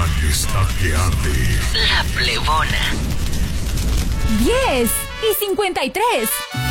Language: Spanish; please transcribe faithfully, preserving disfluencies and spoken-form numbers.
pan está que arde. La Plebona. diez y cincuenta y tres.